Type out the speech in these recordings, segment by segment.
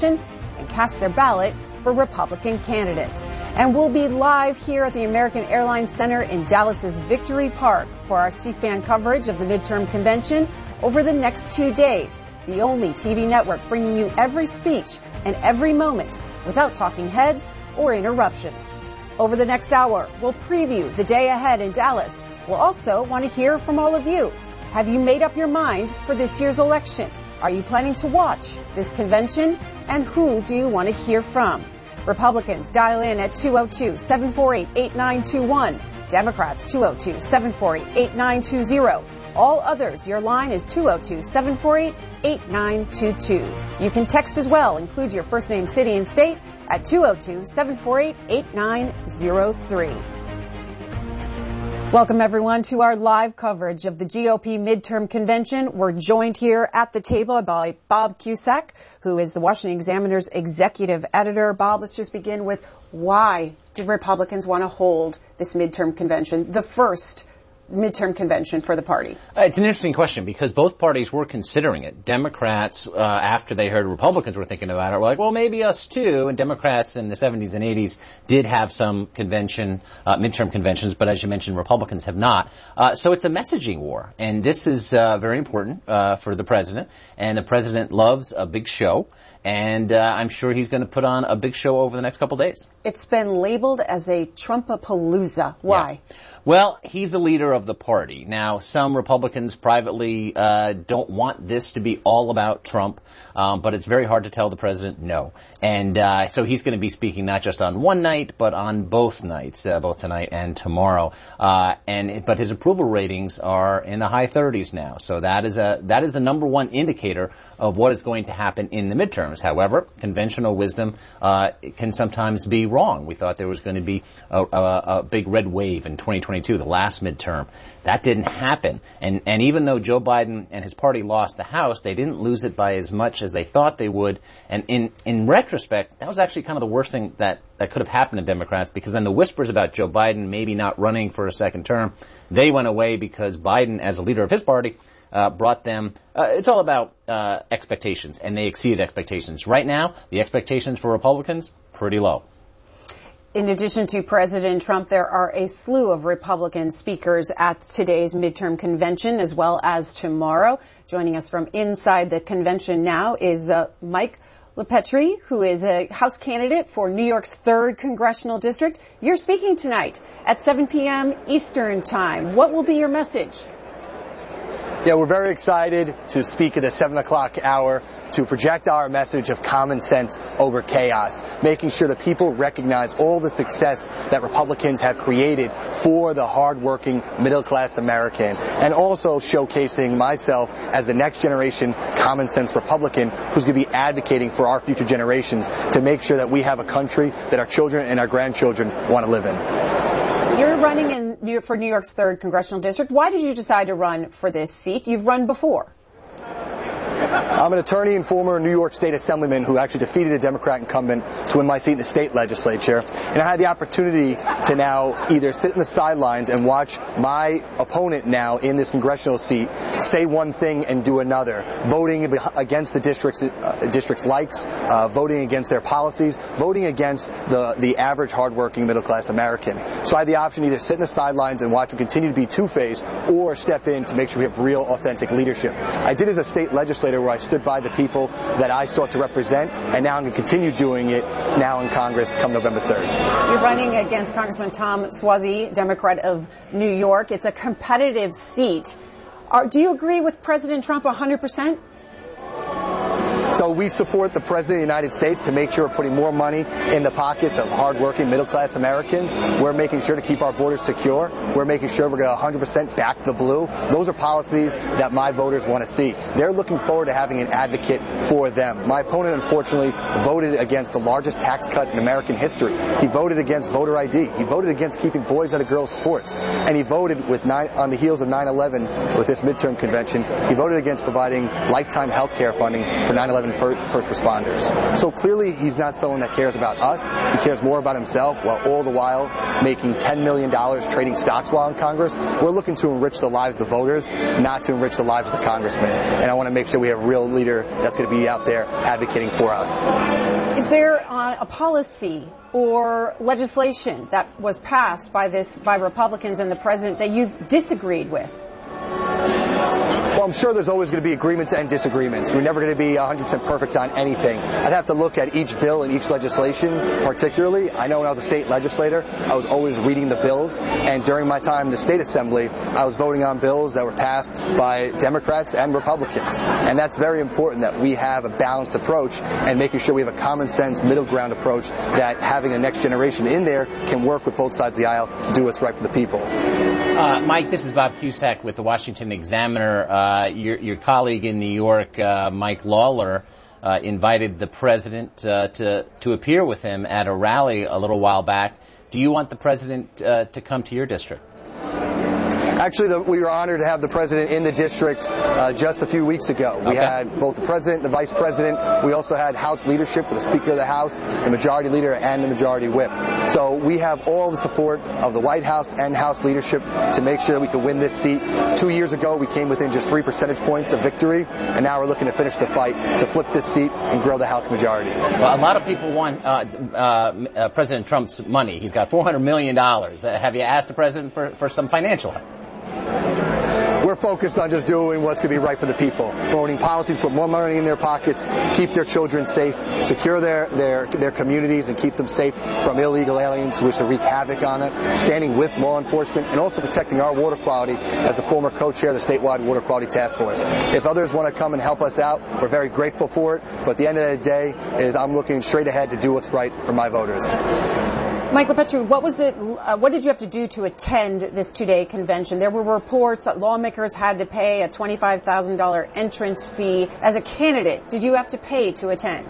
and cast their ballot for Republican candidates. And we'll be live here at the American Airlines Center in Dallas's Victory Park for our C-SPAN coverage of the midterm convention over the next 2 days. The only TV network bringing you every speech and every moment without talking heads or interruptions. Over the next hour, we'll preview the day ahead in Dallas. We'll also want to hear from all of you. Have you made up your mind for this year's election? Are you planning to watch this convention? And who do you want to hear from? Republicans, dial in at 202-748-8921. Democrats, 202-748-8920. All others, your line is 202-748-8922. You can text as well. Include your first name, city, and state at 202-748-8903. Welcome, everyone, to our live coverage of the GOP midterm convention. We're joined here at the table by Bob Cusack, who is the Washington Examiner's executive editor. Bob, let's just begin with why do Republicans want to hold this midterm convention, the first midterm convention for the party? It's an interesting question because both parties were considering it. Democrats, after they heard Republicans were thinking about it, were like, well, maybe us too. And Democrats in the 70s and 80s did have some midterm conventions, but as you mentioned, Republicans have not. So it's a messaging war. And this is very important for the president. And the president loves a big show. And I'm sure he's going to put on a big show over the next couple of days. It's been labeled as a Trumpapalooza. Why? Yeah. Well, he's the leader of the party. Now, some Republicans privately don't want this to be all about Trump, but it's very hard to tell the president no. And so he's going to be speaking not just on one night, but on both nights, both tonight and tomorrow. But his approval ratings are in the high 30s now. So that is the number one indicator of what is going to happen in the midterms. However, conventional wisdom can sometimes be wrong. We thought there was going to be a big red wave in 2022, the last midterm. That didn't happen. And even though Joe Biden and his party lost the House, they didn't lose it by as much as they thought they would. And in retrospect, that was actually kind of the worst thing that could have happened to Democrats, because then the whispers about Joe Biden maybe not running for a second term, they went away because Biden, as a leader of his party, brought them, it's all about expectations, and they exceeded expectations. Right now, the expectations for Republicans, pretty low. In addition to President Trump, there are a slew of Republican speakers at today's midterm convention, as well as tomorrow. Joining us from inside the convention now is Mike LePetri, who is a House candidate for New York's 3rd Congressional District. You're speaking tonight at 7 p.m. Eastern Time. What will be your message? Yeah, we're very excited to speak at the 7 o'clock hour to project our message of common sense over chaos, making sure that people recognize all the success that Republicans have created for the hardworking middle-class American, and also showcasing myself as the next generation common sense Republican who's going to be advocating for our future generations to make sure that we have a country that our children and our grandchildren want to live in. You're running for New York's 3rd Congressional District. Why did you decide to run for this seat? You've run before. I'm an attorney and former New York State Assemblyman who actually defeated a Democrat incumbent to win my seat in the state legislature. And I had the opportunity to now either sit in the sidelines and watch my opponent now in this congressional seat say one thing and do another, voting against the district's likes, voting against their policies, voting against the average hardworking middle-class American. So I had the option to either sit in the sidelines and watch him continue to be two-faced or step in to make sure we have real, authentic leadership. I did as a state legislator where I stood by the people that I sought to represent, and now I'm going to continue doing it now in Congress come November 3rd. You're running against Congressman Tom Suozzi, Democrat of New York. It's a competitive seat. Do you agree with President Trump 100%? So we support the President of the United States to make sure we're putting more money in the pockets of hardworking middle-class Americans. We're making sure to keep our borders secure. We're making sure we're going to 100% back the blue. Those are policies that my voters want to see. They're looking forward to having an advocate for them. My opponent, unfortunately, voted against the largest tax cut in American history. He voted against voter ID. He voted against keeping boys out of girls' sports. And he voted on the heels of 9/11 with this midterm convention. He voted against providing lifetime health care funding for 9/11 and first responders. So clearly he's not someone that cares about us. He cares more about himself, while all the while making $10 million trading stocks while in Congress. We're looking to enrich the lives of the voters, not to enrich the lives of the congressmen. And I want to make sure we have a real leader that's going to be out there advocating for us. Is there a policy or legislation that was passed by Republicans and the president that you've disagreed with? Well, I'm sure there's always going to be agreements and disagreements. We're never going to be 100% perfect on anything. I'd have to look at each bill and each legislation particularly. I know when I was a state legislator, I was always reading the bills, and during my time in the state assembly, I was voting on bills that were passed by Democrats and Republicans. And that's very important that we have a balanced approach and making sure we have a common sense middle ground approach that having a next generation in there can work with both sides of the aisle to do what's right for the people. Mike, this is Bob Cusack with the Washington Examiner. Your colleague in New York, Mike Lawler, invited the president to appear with him at a rally a little while back. Do you want the president to come to your district? Actually, we were honored to have the president in the district just a few weeks ago. We had both the president, the vice president. We also had House leadership with the Speaker of the House, the Majority Leader, and the Majority Whip. So we have all the support of the White House and House leadership to make sure that we can win this seat. 2 years ago, we came within just 3 percentage points of victory, and now we're looking to finish the fight to flip this seat and grow the House majority. Well, a lot of people want President Trump's money. He's got $400 million. Have you asked the president for some financial help? We're focused on just doing what's going to be right for the people. Promoting policies, put more money in their pockets, keep their children safe, secure their communities, and keep them safe from illegal aliens who wish to wreak havoc on it, standing with law enforcement, and also protecting our water quality as the former co-chair of the statewide water quality task force. If others want to come and help us out, we're very grateful for it, but at the end of the day is I'm looking straight ahead to do what's right for my voters. Mike LePetri, what did you have to do to attend this two-day convention? There were reports that lawmakers had to pay a $25,000 entrance fee. As a candidate, did you have to pay to attend?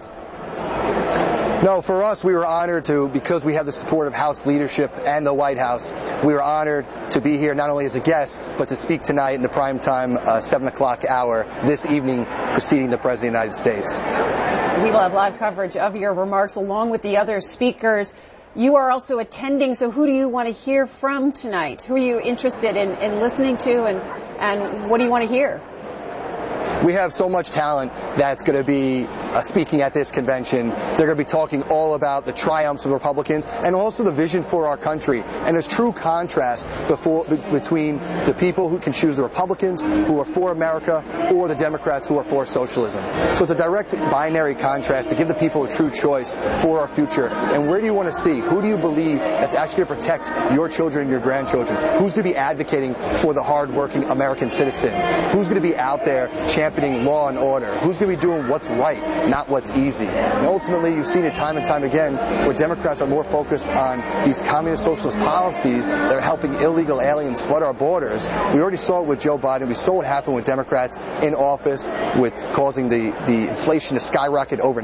No, for us, we were honored to, because we have the support of House leadership and the White House, we were honored to be here not only as a guest, but to speak tonight in the primetime 7 o'clock hour this evening preceding the President of the United States. We will have live coverage of your remarks along with the other speakers. You are also attending, so who do you want to hear from tonight? Who are you interested in listening to, and what do you want to hear? We have so much talent that's going to be speaking at this convention. They're going to be talking all about the triumphs of Republicans and also the vision for our country. And there's true contrast between the people who can choose the Republicans who are for America or the Democrats who are for socialism. So it's a direct binary contrast to give the people a true choice for our future. And where do you want to see? Who do you believe that's actually going to protect your children and your grandchildren? Who's going to be advocating for the hardworking American citizen? Who's going to be out there championing law and order? Who's going to be doing what's right, not what's easy? And ultimately, you've seen it time and time again where Democrats are more focused on these communist socialist policies that are helping illegal aliens flood our borders. We already saw it with Joe Biden. We saw what happened with Democrats in office with causing the inflation to skyrocket over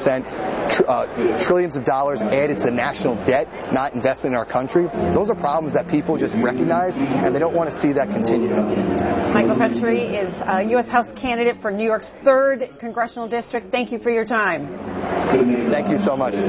9%, trillions of dollars added to the national debt, not investment in our country. Those are problems that people just recognize, and they don't want to see that continue. Mike LePetri is a U.S. House candidate for New York's 3rd Congressional District. Thank you for your time. Thank you so much.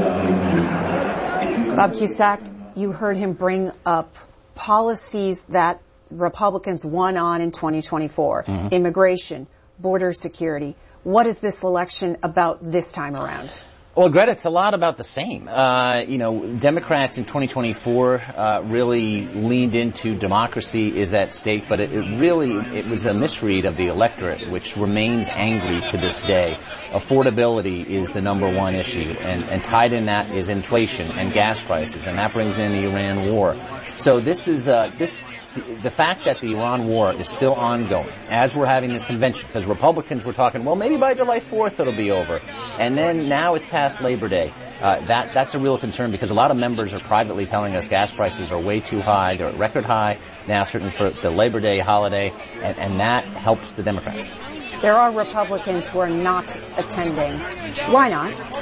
Bob Cusack, you heard him bring up policies that Republicans won on in 2024. Immigration, border security. What is this election about this time around? Well, Greta, it's a lot about the same. Democrats in 2024 really leaned into democracy is at stake, but it was a misread of the electorate, which remains angry to this day. Affordability is the number one issue, and tied in that is inflation and gas prices, and that brings in the Iran war. So this is the fact that the Iran war is still ongoing as we're having this convention, because Republicans were talking, well, maybe by July 4th it'll be over, and then now it's past Labor Day. That's a real concern, because a lot of members are privately telling us gas prices are way too high. They're at record high now, certainly for the Labor Day holiday, and that helps the Democrats. There are Republicans who are not attending. Why not?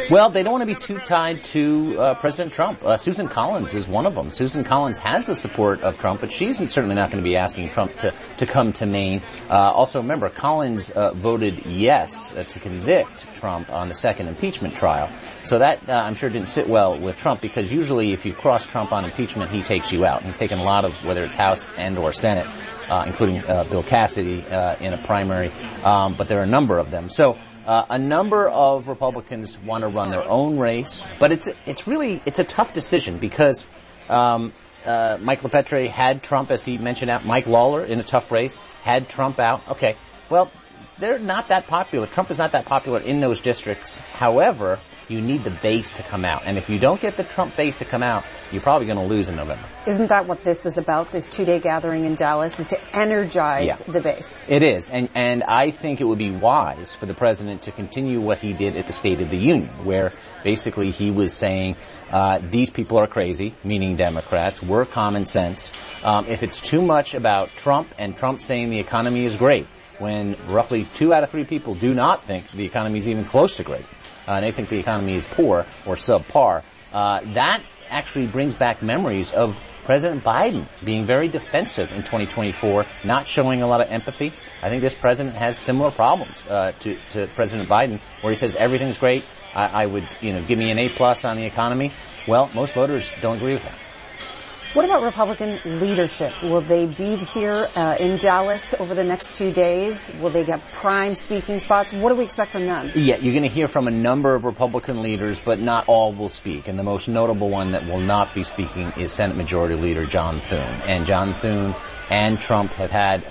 Well, they don't want to be too tied to President Trump. Susan Collins is one of them. Susan Collins has the support of Trump, but she's certainly not going to be asking Trump to come to Maine. Also, remember, Collins voted yes to convict Trump on the second impeachment trial. So that, I'm sure, didn't sit well with Trump, because usually if you cross Trump on impeachment, he takes you out. He's taken a lot of, whether it's House and or Senate, including Bill Cassidy in a primary, but there are a number of them. So a number of Republicans want to run their own race, but it's a tough decision, because Mike LePetre had Trump, as he mentioned out. Mike Lawler in a tough race had Trump out. Okay, well, they're not that popular. Trump is not that popular in those districts. However, you need the base to come out. And if you don't get the Trump base to come out, you're probably going to lose in November. Isn't that what this is about, this two-day gathering in Dallas, is to energize the base? It is. And I think it would be wise for the president to continue what he did at the State of the Union, where basically he was saying these people are crazy, meaning Democrats. We're common sense. If it's too much about Trump and Trump saying the economy is great, when roughly 2 out of 3 people do not think the economy is even close to great, and they think the economy is poor or subpar, that actually brings back memories of President Biden being very defensive in 2024, not showing a lot of empathy. I think this president has similar problems to President Biden, where he says everything's great. I would, give me an A+ on the economy. Well, most voters don't agree with that. What about Republican leadership? Will they be here in Dallas over the next 2 days? Will they get prime speaking spots? What do we expect from them? Yeah, you're going to hear from a number of Republican leaders, but not all will speak. And the most notable one that will not be speaking is Senate Majority Leader John Thune. And John Thune and Trump have had,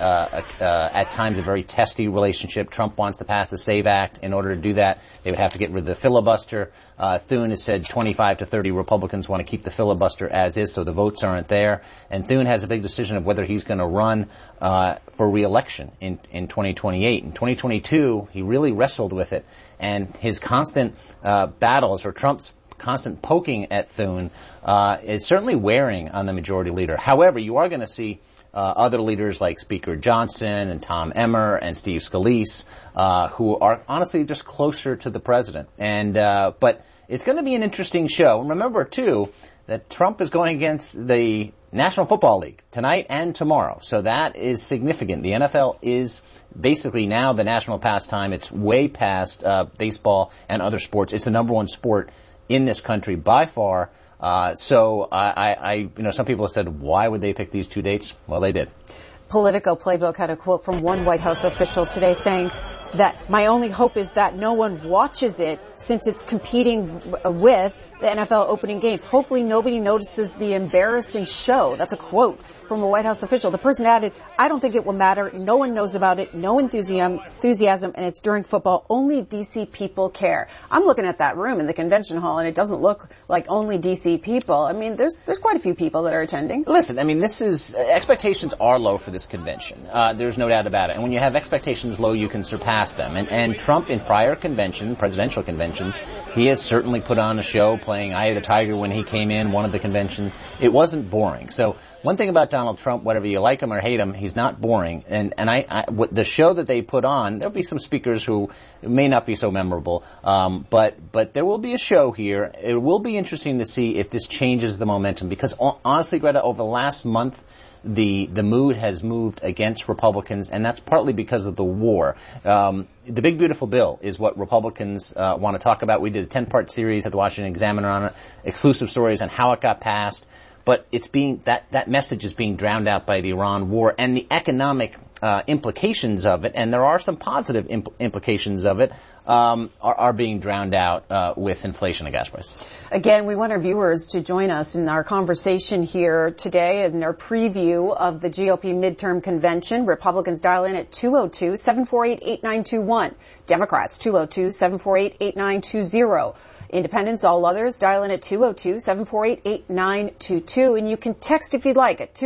at times, a very testy relationship. Trump wants to pass the SAVE Act. In order to do that, they would have to get rid of the filibuster. Thune has said 25 to 30 Republicans want to keep the filibuster as is, so the votes aren't there. And Thune has a big decision of whether he's going to run for re-election in 2028. In 2022, he really wrestled with it. And his constant battles, or Trump's constant poking at Thune, is certainly wearing on the majority leader. However, you are going to see other leaders like Speaker Johnson and Tom Emmer and Steve Scalise, who are honestly just closer to the president. And but it's going to be an interesting show. And remember, too, that Trump is going against the National Football League tonight and tomorrow. So that is significant. The NFL is basically now the national pastime. It's way past baseball and other sports. It's the number one sport in this country by far. So some people have said, why would they pick these 2 dates? Well, they did. Politico Playbook had a quote from one White House official today saying that my only hope is that no one watches it since it's competing with the NFL opening games. Hopefully nobody notices the embarrassing show. That's a quote from a White House official. The person added, I don't think it will matter. No one knows about it. No enthusiasm, and it's during football. Only D.C. people care. I'm looking at that room in the convention hall, and it doesn't look like only D.C. people. I mean, there's quite a few people that are attending. Listen, I mean, expectations are low for this convention. There's no doubt about it. And when you have expectations low, you can surpass them. And Trump, in prior presidential convention, he has certainly put on a show, playing Eye of the Tiger when he came in, one of the convention. It wasn't boring. So one thing about Donald Trump, whether you like him or hate him, he's not boring. And the show that they put on, there'll be some speakers who may not be so memorable, but there will be a show here. It will be interesting to see if this changes the momentum, because honestly, Greta, over the last month, the mood has moved against Republicans, and that's partly because of the war. The Big Beautiful Bill is what Republicans want to talk about. We did a 10-part series at the Washington Examiner on it, exclusive stories on how it got passed. But it's that message is being drowned out by the Iran war and the economic implications of it, and there are some positive implications of it, are being drowned out with inflation and gas prices. Again, we want our viewers to join us in our conversation here today in our preview of the GOP midterm convention. Republicans dial in at 202-748-8921. Democrats 202-748-8920. Independents, all others, dial in at 202-748-8922. And you can text if you'd like at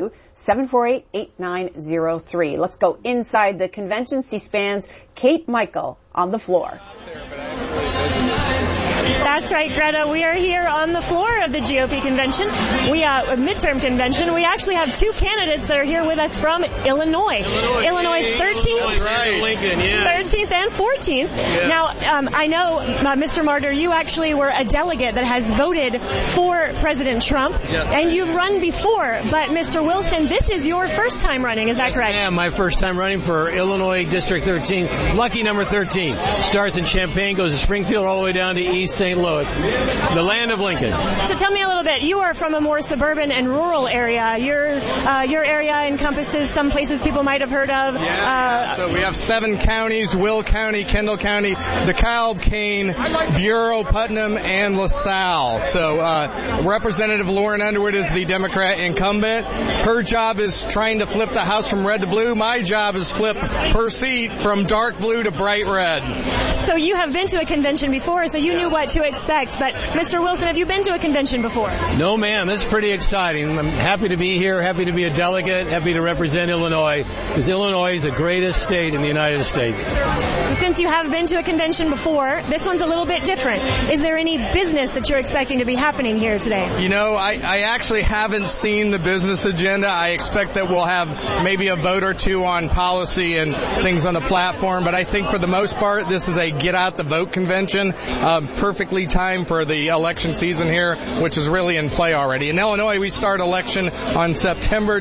202-748-8903. Let's go inside the convention. C-SPAN's Kate Michael on the floor. That's right, Greta. We are here on the floor of the GOP convention. We are a midterm convention. We actually have two candidates that are here with us from Illinois. Illinois' 13th, right. Lincoln, yeah. 13th and 14th. Yeah. Now, I know, Mr. Martyr, you actually were a delegate that has voted for President Trump, yes, and you've run before. But, Mr. Wilson, this is your first time running, is that correct? Yeah, my first time running for Illinois District 13, lucky number 13. Starts in Champaign, goes to Springfield, all the way down to East St. Louis, the land of Lincoln. So tell me a little bit. You are from a more suburban and rural area. Your area encompasses some places people might have heard of. So we have 7 counties: Will County, Kendall County, DeKalb, Kane, Bureau, Putnam, and LaSalle. So Representative Lauren Underwood is the Democrat incumbent. Her job is trying to flip the House from red to blue. My job is flip her seat from dark blue to bright red. So you have been to a convention before, so you knew what to expect. But, Mr. Wilson, have you been to a convention before? No, ma'am. It's pretty exciting. I'm happy to be here, happy to be a delegate, happy to represent Illinois, because Illinois is the greatest state in the United States. So since you have been to a convention before, this one's a little bit different. Is there any business that you're expecting to be happening here today? You know, I actually haven't seen the business agenda. I expect that we'll have maybe a vote or two on policy and things on the platform, but I think for the most part, this is a get-out-the-vote convention, perfectly timed for the election season here, which is really in play already. In Illinois, we start election on September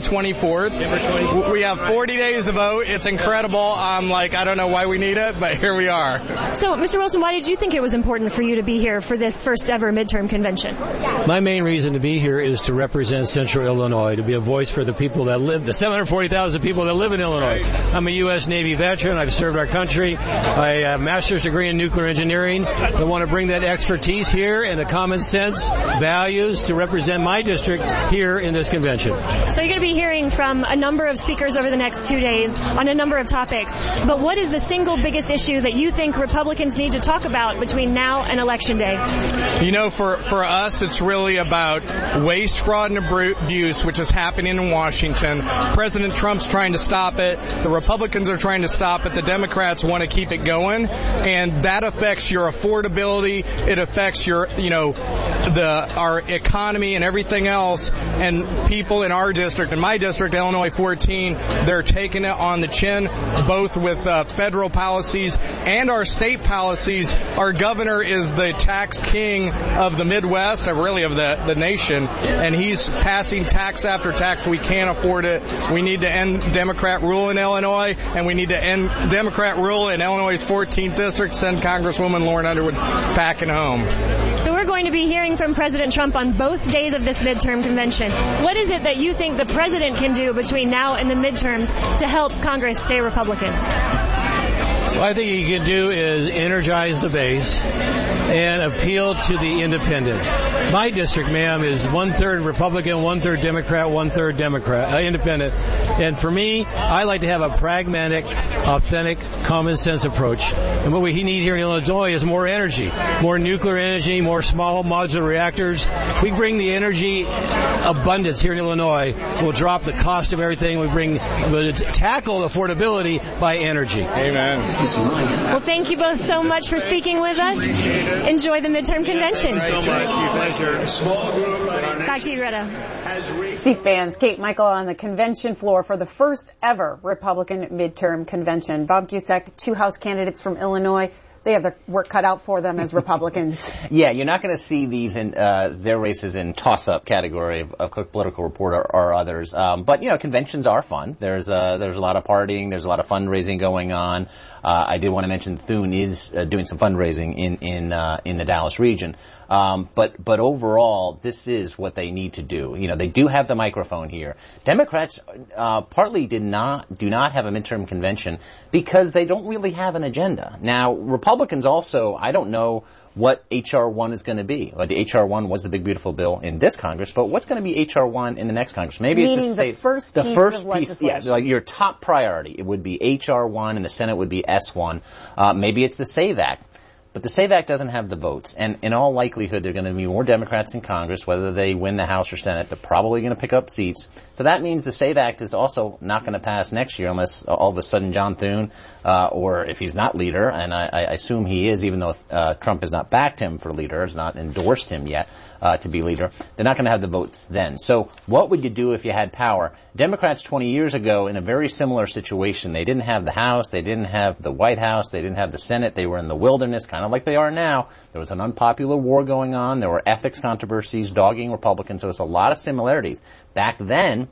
24th. We have 40 days to vote. It's incredible. I don't know why we need it, but here we are. So, Mr. Wilson, why did you think it was important for you to be here for this first ever midterm convention? My main reason to be here is to represent Central Illinois, to be a voice for the people that live, the 740,000 people that live in Illinois. I'm a U.S. Navy veteran. I've served our country. I have a master's degree in nuclear engineering. I want to bring that expertise here and the common sense values to represent my district here in this convention. So you're going to be hearing from a number of speakers over the next 2 days on a number of topics. But what is the single biggest issue that you think Republicans need to talk about between now and Election Day? You know, for us, it's really about waste, fraud, and abuse, which is happening in Washington. President Trump's trying to stop it. The Republicans are trying to stop it. The Democrats want to keep it going. And that affects your affordability. It affects your, our economy and everything else. And people in our district, in my district, Illinois 14, they're taking it on the chin, both with federal policies and our state policies. Our governor is the tax king of the Midwest, really of the nation, and he's passing tax after tax. We can't afford it. We need to end Democrat rule in Illinois, and we need to end Democrat rule in Illinois' 14th district, send Congresswoman Lauren Underwood packing home. So we're going to be hearing from President Trump on both days of this midterm convention. What is it that you think the president can do between now and the midterms to help Congress stay Republican? What I think he can do is energize the base and appeal to the independents. My district, ma'am, is 1/3 Republican, 1/3 Democrat, 1/3 independent. And for me, I like to have a pragmatic, authentic, common sense approach. And what we need here in Illinois is more energy, more nuclear energy, more small modular reactors. We bring the energy abundance here in Illinois. We'll drop the cost of everything. We'll tackle affordability by energy. Amen. Well, thank you both so much for speaking with us. Enjoy the midterm convention. Thank you so much. Pleasure. Back to you, Greta. C-SPAN's Kate Michael on the convention floor for the first ever Republican midterm convention. Bob Cusack, 2 House candidates from Illinois. They have their work cut out for them as Republicans. Yeah, you're not going to see these in their races in toss-up category of Cook Political Report or others. But conventions are fun. There's a lot of partying. There's a lot of fundraising going on. I did want to mention Thune is doing some fundraising in the Dallas region. But overall, this is what they need to do. They do have the microphone here. Democrats partly do not have a midterm convention because they don't really have an agenda. Now, Republicans also, I don't know what H.R. 1 is going to be. Well, the H.R. 1 was the big beautiful bill in this Congress, but what's going to be H.R. 1 in the next Congress? Maybe meaning it's just the first piece of legislation. Yeah, like your top priority. It would be H.R. 1 and the Senate would be S. 1. Maybe it's the SAVE Act. But the SAVE Act doesn't have the votes, and in all likelihood, there are going to be more Democrats in Congress, whether they win the House or Senate. They're probably going to pick up seats. So that means the SAVE Act is also not going to pass next year unless all of a sudden John Thune, or if he's not leader, and I assume he is, even though Trump has not backed him for leader, has not endorsed him yet to be leader, they're not going to have the votes then. So what would you do if you had power? Democrats 20 years ago in a very similar situation. They didn't have the House, they didn't have the White House, they didn't have the Senate, they were in the wilderness, kind of like they are now. There was an unpopular war going on, there were ethics controversies dogging Republicans, so there's a lot of similarities. Back then,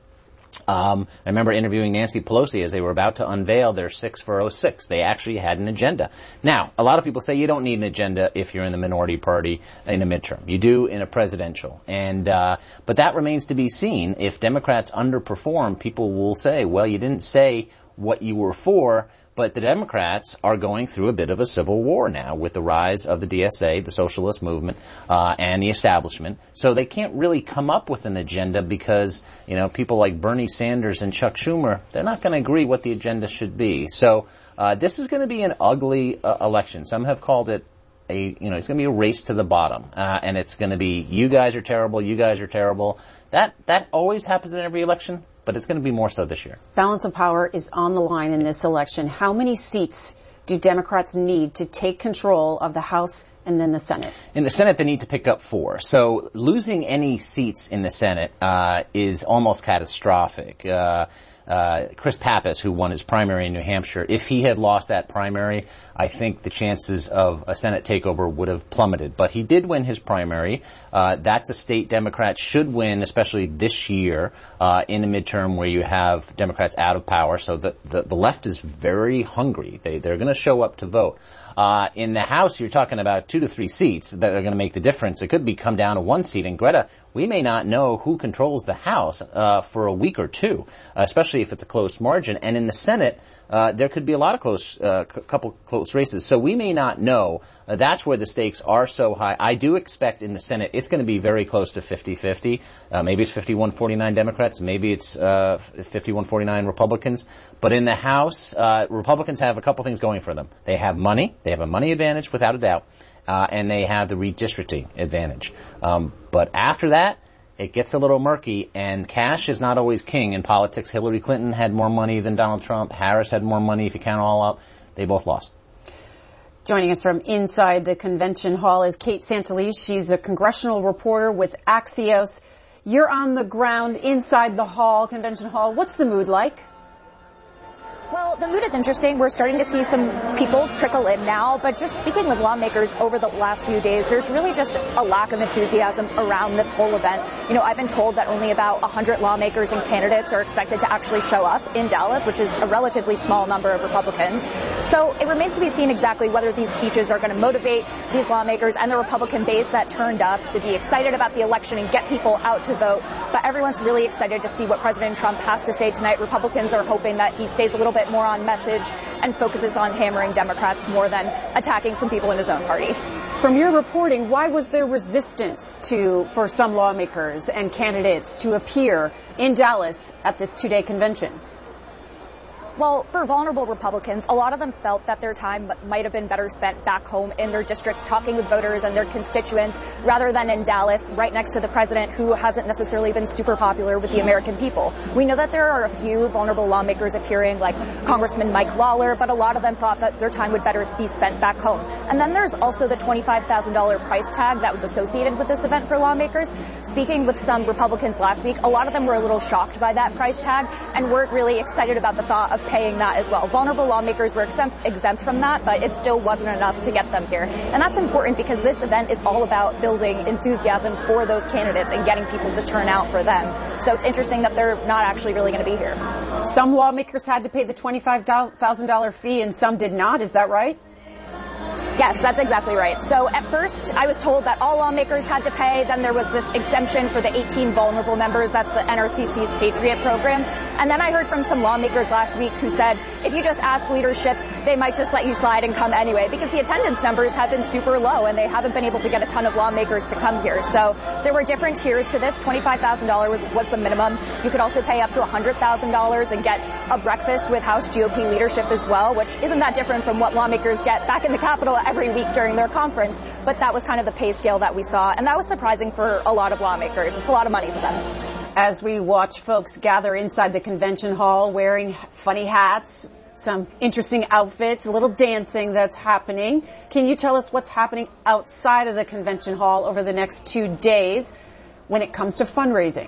I remember interviewing Nancy Pelosi as they were about to unveil their 6 for 06. They actually had an agenda. Now, a lot of people say you don't need an agenda if you're in the minority party in a midterm. You do in a presidential. But that remains to be seen. If Democrats underperform, people will say, well, you didn't say what you were for. But the Democrats are going through a bit of a civil war now with the rise of the DSA, the socialist movement, and the establishment. So they can't really come up with an agenda because, people like Bernie Sanders and Chuck Schumer, they're not going to agree what the agenda should be. So this is going to be an ugly election. Some have called it it's going to be a race to the bottom. And it's going to be, you guys are terrible, you guys are terrible. That always happens in every election. But it's going to be more so this year. Balance of power is on the line in this election. How many seats do Democrats need to take control of the House and then the Senate? In the Senate, they need to pick up 4. So losing any seats in the Senate is almost catastrophic. Chris Pappas, who won his primary in New Hampshire, if he had lost that primary, I think the chances of a Senate takeover would have plummeted. But he did win his primary. That's a state Democrats should win, especially this year in a midterm where you have Democrats out of power. So the left is very hungry. They're going to show up to vote. In the House, you're talking about 2 to 3 seats that are going to make the difference. It could come down to 1 seat. And Greta, we may not know who controls the House for a week or 2, especially if it's a close margin. And in the Senate, there could be a lot of couple close races. So we may not know. That's where the stakes are so high. I do expect in the Senate it's going to be very close to 50-50. Maybe it's 51-49 Democrats. Maybe it's 51-49 Republicans. But in the House, Republicans have a couple things going for them. They have money. They have a money advantage without a doubt. And they have the redistricting advantage. But after that, it gets a little murky, and cash is not always king in politics. Hillary Clinton had more money than Donald Trump. Harris had more money, if you count it all up. They both lost. Joining us from inside the convention hall is Kate Santelice. She's a congressional reporter with Axios. You're on the ground inside the convention hall. What's the mood like? Well, the mood is interesting. We're starting to see some people trickle in now, but just speaking with lawmakers over the last few days, there's really just a lack of enthusiasm around this whole event. I've been told that only about 100 lawmakers and candidates are expected to actually show up in Dallas, which is a relatively small number of Republicans. So it remains to be seen exactly whether these speeches are going to motivate these lawmakers and the Republican base that turned up to be excited about the election and get people out to vote. But everyone's really excited to see what President Trump has to say tonight. Republicans are hoping that he stays a little bit more on message and focuses on hammering Democrats more than attacking some people in his own party. From your reporting, why was there resistance for some lawmakers and candidates to appear in Dallas at this 2-day convention? Well, for vulnerable Republicans, a lot of them felt that their time might have been better spent back home in their districts talking with voters and their constituents rather than in Dallas, right next to the president who hasn't necessarily been super popular with the American people. We know that there are a few vulnerable lawmakers appearing, like Congressman Mike Lawler, but a lot of them thought that their time would better be spent back home. And then there's also the $25,000 price tag that was associated with this event for lawmakers. Speaking with some Republicans last week, a lot of them were a little shocked by that price tag and weren't really excited about the thought of paying that as well. Vulnerable lawmakers were exempt from that, but it still wasn't enough to get them here. And that's important because this event is all about building enthusiasm for those candidates and getting people to turn out for them. So it's interesting that they're not actually really going to be here. Some lawmakers had to pay the $25,000 fee and some did not. Is that right? Yes, that's exactly right. So at first, I was told that all lawmakers had to pay. Then there was this exemption for the 18 vulnerable members. That's the NRCC's Patriot program. And then I heard from some lawmakers last week who said, if you just ask leadership, they might just let you slide and come anyway, because the attendance numbers have been super low and they haven't been able to get a ton of lawmakers to come here. So there were different tiers to this. $25,000 was the minimum. You could also pay up to $100,000 and get a breakfast with House GOP leadership as well, which isn't that different from what lawmakers get back in the Capitol every week during their conference. But that was kind of the pay scale that we saw, and that was surprising for a lot of lawmakers. It's a lot of money for them. As we watch folks gather inside the convention hall wearing funny hats, some interesting outfits, a little dancing that's happening, can you tell us what's happening outside of the convention hall over the next 2 days when it comes to fundraising?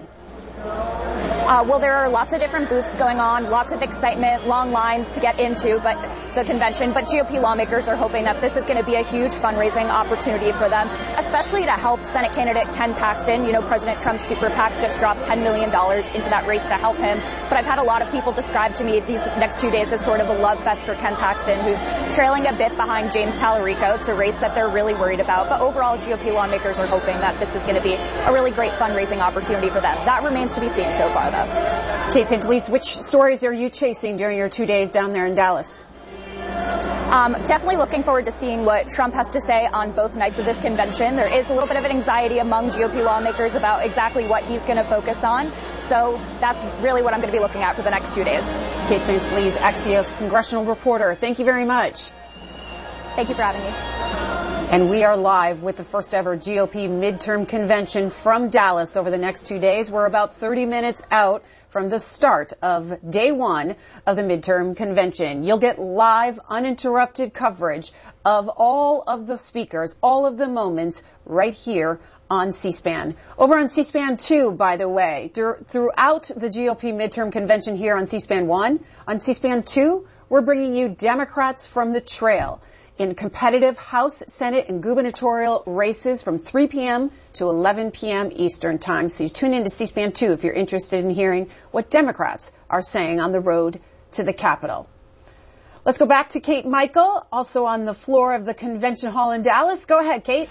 Well, there are lots of different booths going on, lots of excitement, long lines to get into the convention, but GOP lawmakers are hoping that this is going to be a huge fundraising opportunity for them, especially to help Senate candidate Ken Paxton. You know, President Trump's super PAC just dropped $10 million into that race to help him, but I've had a lot of people describe to me these next 2 days as sort of a love fest for Ken Paxton, who's trailing a bit behind James Tallarico. It's a race that they're really worried about, but overall GOP lawmakers are hoping that this is going to be a really great fundraising opportunity for them. That remains to be seen so far, though. Kate St. Elise, which stories are you chasing during your 2 days down there in Dallas? Definitely looking forward to seeing what Trump has to say on both nights of this convention. There is a little bit of an anxiety among GOP lawmakers about exactly what he's going to focus on. So that's really what I'm going to be looking at for the next 2 days. Kate St. Elise, Axios congressional reporter. Thank you very much. Thank you for having me. And we are live with the first ever GOP midterm convention from Dallas over the next 2 days. We're about 30 minutes out from the start of day one of the midterm convention. You'll get live, uninterrupted coverage of all of the speakers, all of the moments right here on C-SPAN. Over on C-SPAN 2, by the way, throughout the GOP midterm convention here on C-SPAN 1, on C-SPAN 2, we're bringing you Democrats from the trail in competitive House, Senate, and gubernatorial races from 3 p.m. to 11 p.m. Eastern Time. So you tune into C-SPAN 2 if you're interested in hearing what Democrats are saying on the road to the Capitol. Let's go back to Kate Michael, also on the floor of the convention hall in Dallas. Go ahead, Kate.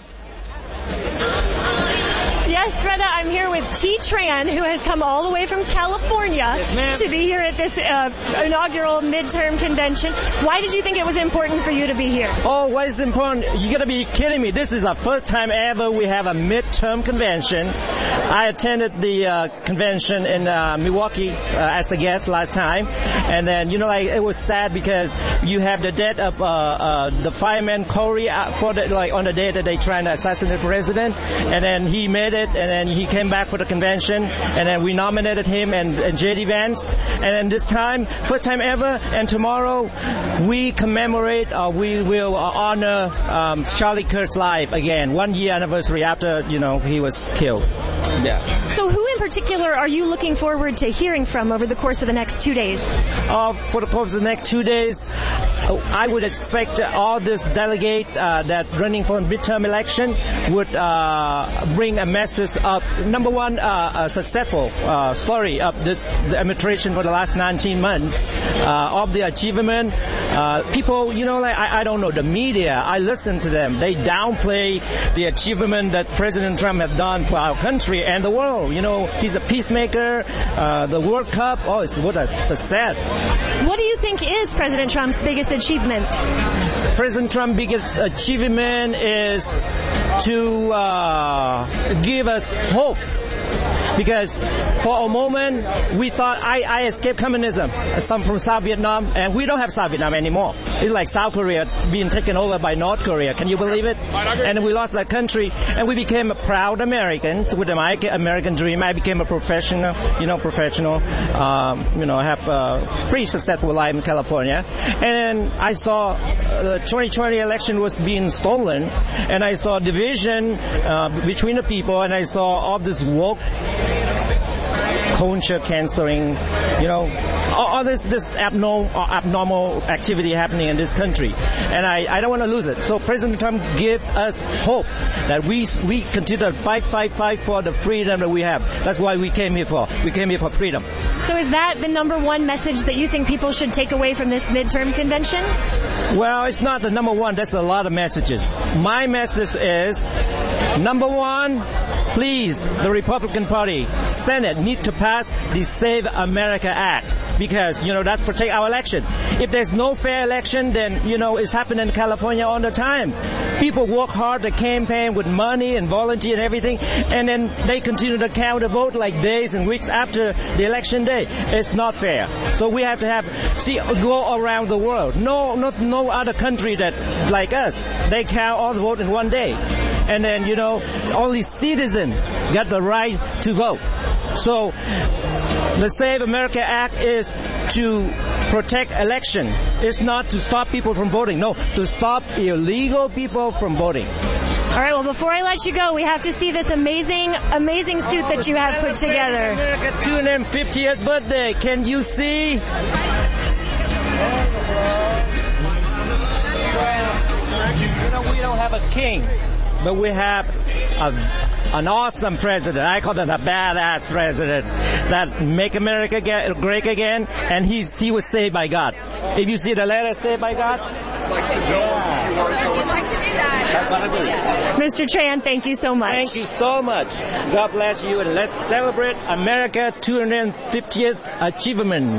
Yes, Greta, I'm here with T. Tran, who has come all the way from California to be here at this inaugural midterm convention. Why did you think it was important for you to be here? Oh, why is it important? You gotta be kidding me. This is the first time ever we have a midterm convention. I attended the convention in Milwaukee as a guest last time. And then, it was sad because you have the death of the fireman Corey on the day that they tried to assassinate the president. And then he made it, and then he came back for the convention, and then we nominated him and J.D. Vance. And then this time, first time ever, and tomorrow we commemorate, we will honor Charlie Kirk's life again, 1 year anniversary after, he was killed. Yeah. So who in particular are you looking forward to hearing from over the course of the next 2 days? For the course of the next 2 days, I would expect all this delegate that running for a midterm election would bring a message of, number one, a successful story of this administration for the last 19 months, of the achievement. People, I don't know, the media, I listen to them. They downplay the achievement that President Trump has done for our country and the world. He's a peacemaker, the World Cup, what a success. What do you think is President Trump's biggest achievement? President Trump's biggest achievement is to give us hope. Because for a moment, we thought I escaped communism. I'm from South Vietnam, and we don't have South Vietnam anymore. It's like South Korea being taken over by North Korea. Can you believe it? And we lost that country, and we became a proud Americans with my American dream. I became a professional, have a pretty successful life in California. And I saw the 2020 election was being stolen, and I saw division between the people, and I saw all this woke culture canceling, all this abnormal activity happening in this country. And I don't want to lose it. So President Trump gave us hope that we continue to fight for the freedom that we have. That's why we came here for. We came here for freedom. So is that the number one message that you think people should take away from this midterm convention? Well, it's not the number one. That's a lot of messages. My message is, number one, please, the Republican Party, Senate need to pass the Save America Act because, that protect our election. If there's no fair election, then, it's happening in California all the time. People work hard to campaign with money and volunteer and everything, and then they continue to count the vote like days and weeks after the election day. It's not fair. So we have to go around the world. No other country that like us. They count all the vote in one day. And then, only citizens got the right to vote. So the Save America Act is to protect election. It's not to stop people from voting. No, to stop illegal people from voting. All right, well, before I let you go, we have to see this amazing suit that you have put together. America 250th birthday. Can you see? We don't have a king, but we have an awesome president. I call it a badass president that make America great again, and he was saved by God. If you see the letter, saved by God. Mr. Tran, thank you so much. Thank you so much. God bless you, and let's celebrate America 250th achievement.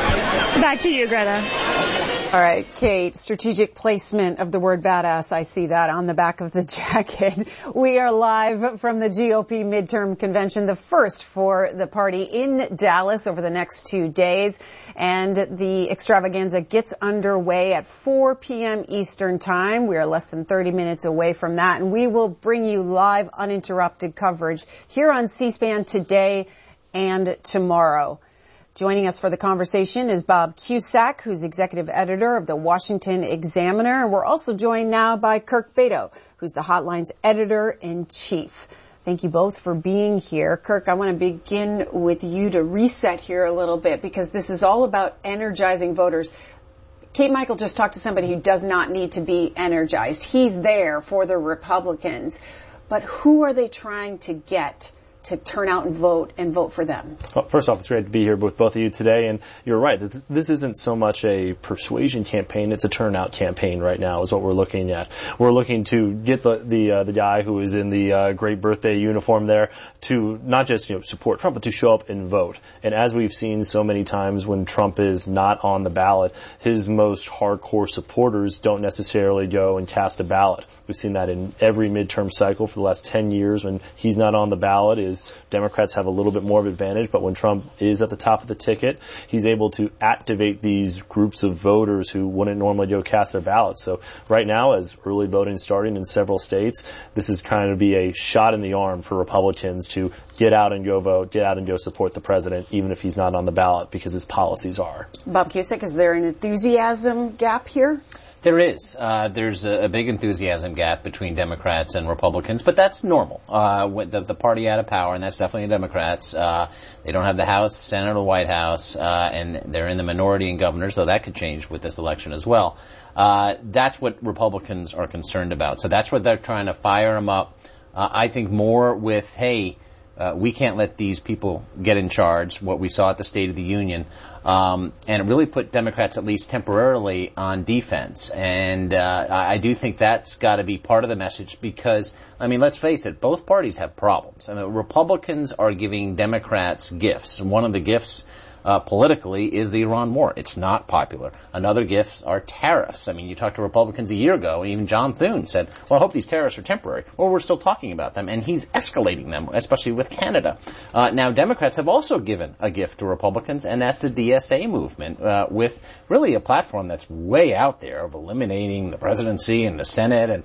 Back to you, Greta. All right, Kate, strategic placement of the word badass. I see that on the back of the jacket. We are live from the GOP midterm convention, the first for the party in Dallas over the next 2 days. And the extravaganza gets underway at 4 p.m. Eastern time. We are less than 30 minutes away from that. And we will bring you live, uninterrupted coverage here on C-SPAN today and tomorrow. Joining us for the conversation is Bob Cusack, who's executive editor of the Washington Examiner. And we're also joined now by Kirk Beto, who's the Hotline's editor-in-chief. Thank you both for being here. Kirk, I want to begin with you to reset here a little bit because this is all about energizing voters. Kate Michael just talked to somebody who does not need to be energized. He's there for the Republicans. But who are they trying to get to turn out and vote for them? Well, first off, it's great to be here with both of you today, and you're right. This isn't so much a persuasion campaign; it's a turnout campaign right now. Is what we're looking at. We're looking to get the guy who is in the great birthday uniform there to not just support Trump, but to show up and vote. And as we've seen so many times when Trump is not on the ballot, his most hardcore supporters don't necessarily go and cast a ballot. We've seen that in every midterm cycle for the last 10 years. When he's not on the ballot, Democrats have a little bit more of advantage, but when Trump is at the top of the ticket, he's able to activate these groups of voters who wouldn't normally go cast their ballots. So right now, as early voting starting in several states, this is kind of be a shot in the arm for Republicans to get out and go vote, get out and go support the president, even if he's not on the ballot, because his policies are. Bob Cusick, is there an enthusiasm gap here? There is. There's a big enthusiasm gap between Democrats and Republicans, but that's normal. With the party out of power, and that's definitely the Democrats. They don't have the House, Senate, or White House, and they're in the minority in governors, so that could change with this election as well. That's what Republicans are concerned about. So that's what they're trying to fire them up. I think more with, hey, we can't let these people get in charge, what we saw at the State of the Union, and it really put Democrats, at least temporarily, on defense. And I do think that's got to be part of the message because, let's face it, both parties have problems. Republicans are giving Democrats gifts. One of the gifts politically is the Iran war. It's not popular. Another gift are tariffs. You talked to Republicans a year ago, and even John Thune said, well, I hope these tariffs are temporary. Well, we're still talking about them, and he's escalating them, especially with Canada. Now, Democrats have also given a gift to Republicans, and that's the DSA movement, with really a platform that's way out there of eliminating the presidency and the Senate.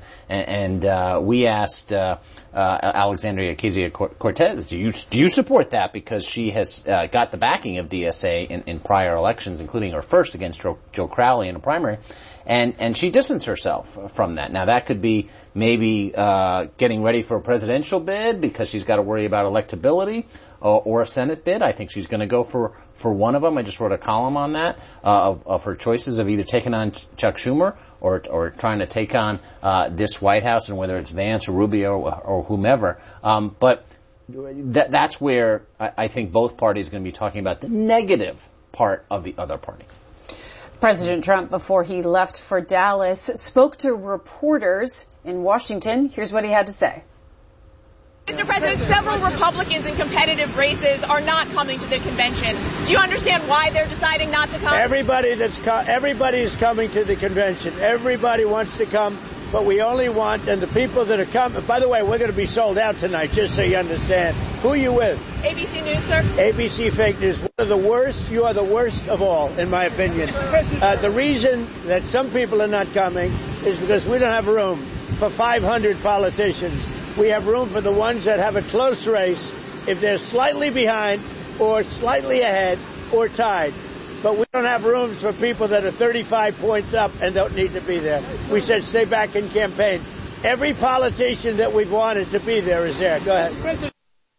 And we asked Alexandria Ocasio-Cortez, do you support that? Because she has got the backing of DSA in prior elections, including her first against Joe Crowley in a primary, and she distanced herself from that. Now that could be maybe getting ready for a presidential bid because she's got to worry about electability, or a Senate bid. I think she's going to go for one of them. I just wrote a column on that of her choices of either taking on Chuck Schumer or trying to take on this White House, and whether it's Vance or Rubio or whomever. But that's where I think both parties are going to be talking about the negative part of the other party. President Trump, before he left for Dallas, spoke to reporters in Washington. Here's what he had to say. Mr. President, President, several Republicans in competitive races are not coming to the convention. Do you understand why they're deciding not to come? Everybody's coming to the convention. Everybody wants to come, but we only want, and the people that are coming, by the way, we're going to be sold out tonight, just so you understand. Who are you with? ABC News, sir. ABC Fake News. One of the worst. You are the worst of all, in my opinion. The reason that some people are not coming is because we don't have room for 500 politicians. We have room for the ones that have a close race, if they're slightly behind or slightly ahead or tied. But we don't have rooms for people that are 35 points up and don't need to be there. We said stay back and campaign. Every politician that we've wanted to be there is there. Go ahead.